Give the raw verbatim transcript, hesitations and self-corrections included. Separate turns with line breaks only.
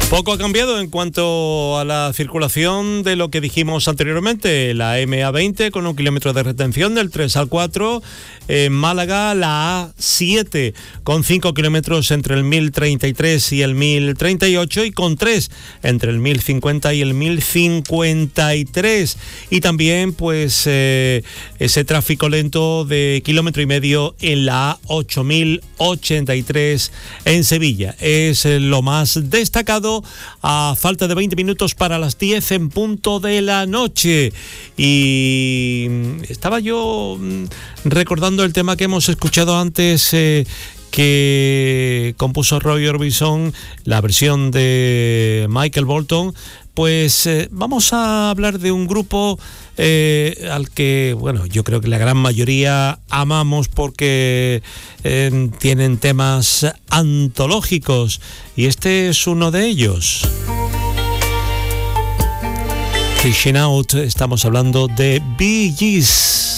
Poco ha cambiado en cuanto a la circulación de lo que dijimos anteriormente. La eme a veinte con un kilómetro de retención del tres al cuatro. En Málaga la a siete con cinco kilómetros entre el mil treinta y tres y el mil treinta y ocho y con tres entre el mil cincuenta y el mil cincuenta y tres. Y también pues eh, ese tráfico lento de kilómetro y medio en la a ocho mil ochenta y tres en Sevilla. Es eh, lo más destacado a falta de veinte minutos para las diez en punto de la noche. Y estaba yo recordando el tema que hemos escuchado antes, eh, que compuso Roy Orbison, la versión de Michael Bolton. Pues eh, vamos a hablar de un grupo eh, al que, bueno, yo creo que la gran mayoría amamos porque eh, tienen temas antológicos, y este es uno de ellos. Fishing Out, estamos hablando de Bee Gees.